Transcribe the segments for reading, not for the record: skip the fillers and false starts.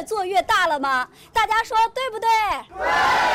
做越大了吗？大家说对不对？对。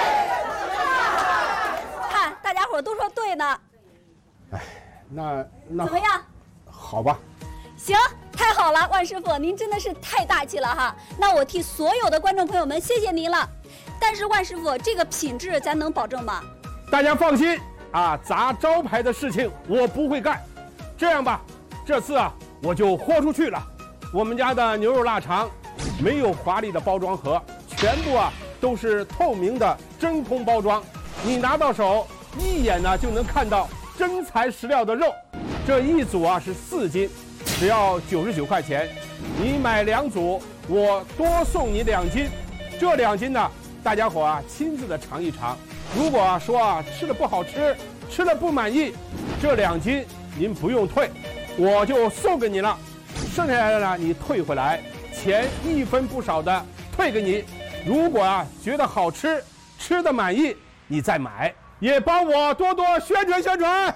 看，大家伙都说对呢。 哎，那怎么样？ 好吧。 行，太好了，万师傅，您真的是太大气了哈。那我替所有的观众朋友们谢谢您了。但是万师傅，这个品质咱能保证吗？ 大家放心啊，砸招牌的事情我不会干。这样吧，这次啊我就豁出去了。我们家的牛肉腊肠没有华丽的包装盒，全部啊都是透明的真空包装，你拿到手一眼呢就能看到真材实料的肉。这一组啊是4斤，只要99块钱。你买2组，我多送你2斤。这2斤呢，大家伙啊亲自的尝一尝。如果说啊吃的不好吃，吃了不满意，这2斤您不用退，我就送给你了。剩下来的呢，你退回来，钱1分不少的退给你。如果啊觉得好吃，吃的满意，你再买，也帮我多多宣传宣传。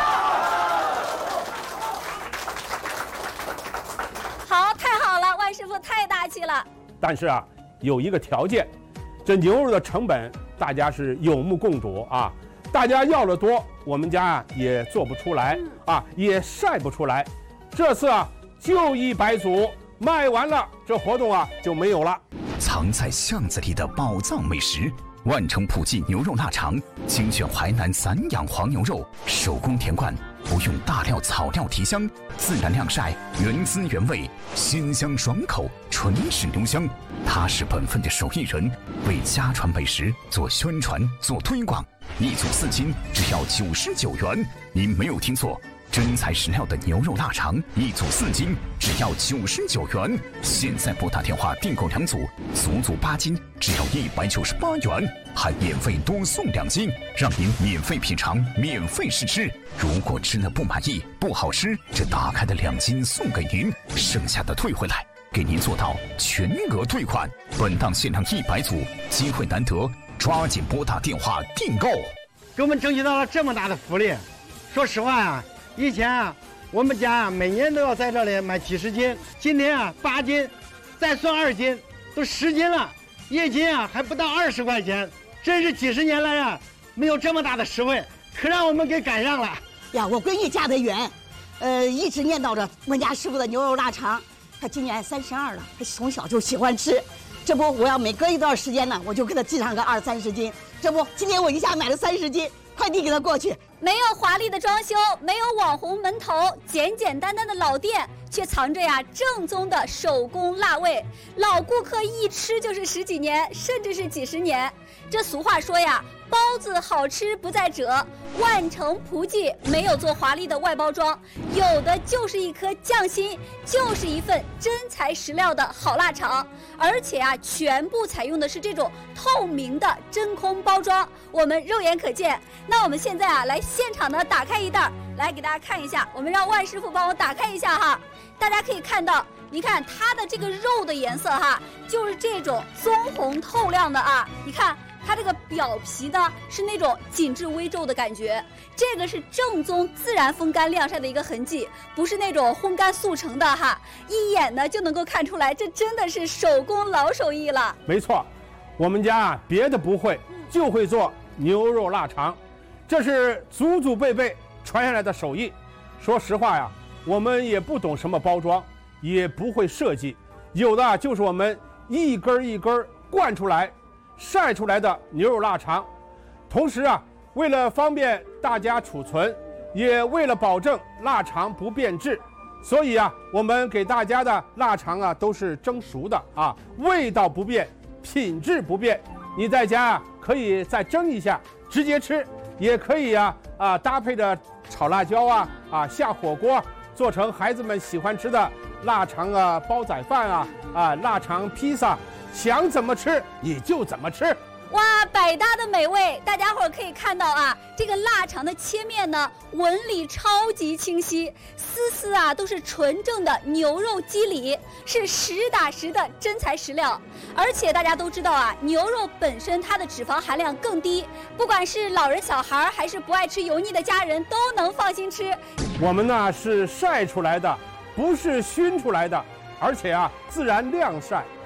好，太好了，万师傅太大气了。 但是啊，有一个条件，这牛肉的成本大家是有目共睹啊。大家要的多，我们家啊也做不出来啊，也晒不出来。这次啊就100组，卖完了这活动啊就没有了。 藏在巷子里的宝藏美食，万城普记牛肉腊肠，精选淮南散养黄牛肉，手工填灌，不用大料草料提香，自然晾晒，原汁原味，鲜香爽口，纯是牛香。他是本分的手艺人，为家传美食做宣传做推广。1组4斤，只要99元。您没有听错，真材实料的牛肉腊肠，1组4斤，只要99元。现在拨打电话订购2组，足足8斤，只要198元，还免费多送2斤，让您免费品尝，免费试吃。如果吃了不满意、不好吃，这打开的2斤送给您，剩下的退回来，给您做到全额退款。本档限量100组，机会难得，抓紧拨打电话订购。 给我们争取到了这么大的福利，说实话啊，以前啊，我们家啊每年都要在这里买几十斤，今天啊8斤，再算2斤，都10斤了，1斤啊还不到20块钱，真是几十年来啊没有这么大的实惠，可让我们给赶上了呀！我闺女嫁得远，一直念叨着我们家师傅的牛肉腊肠，她今年32了，她从小就喜欢吃。这不，我要每隔一段时间呢，我就给她寄上个20、30斤。这不，今天我一下买了30斤，快递给她过去。 没有华丽的装修，没有网红门头，简简单单的老店，却藏着呀正宗的手工辣味。老顾客一吃就是10几年，甚至是几十年。这俗话说呀，包子好吃不在褶，万城普记没有做华丽的外包装，有的就是一颗匠心，就是一份真材实料的好腊肠。而且啊，全部采用的是这种透明的真空包装，我们肉眼可见。那我们现在啊，来现场的打开一袋，来给大家看一下。我们让万师傅帮我打开一下哈，大家可以看到，你看它的这个肉的颜色哈，就是这种棕红透亮的啊，你看。它这个表皮呢是那种紧致微皱的感觉，这个是正宗自然风干晾晒的一个痕迹，不是那种烘干速成的哈，一眼呢就能够看出来，这真的是手工老手艺了。 没错，我们家啊别的不会，就会做牛肉腊肠，这是祖祖辈辈传下来的手艺。说实话呀，我们也不懂什么包装，也不会设计，有的就是我们一根一根灌出来晒出来的牛肉腊肠。同时啊，为了方便大家储存，也为了保证腊肠不变质，所以啊，我们给大家的腊肠啊都是蒸熟的啊，味道不变，品质不变。你在家啊可以再蒸一下直接吃，也可以搭配着炒辣椒下火锅，做成孩子们喜欢吃的腊肠煲仔饭腊肠披萨，想怎么吃你就怎么吃。 哇，百搭的美味，大家伙儿可以看到啊，这个腊肠的切面呢，纹理超级清晰，丝丝啊都是纯正的牛肉肌理，是实打实的真材实料。而且大家都知道啊，牛肉本身它的脂肪含量更低，不管是老人小孩还是不爱吃油腻的家人，都能放心吃。 我们呢是晒出来的，不是熏出来的，而且啊自然晾晒。